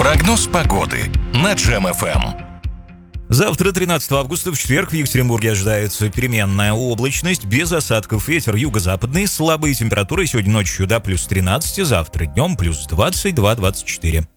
Прогноз погоды на Джем-ФМ. Завтра, 13 августа, в четверг, в Екатеринбурге ожидается переменная облачность, без осадков, ветер юго-западный, слабые температуры сегодня ночью до плюс 13, завтра днем плюс 22-24.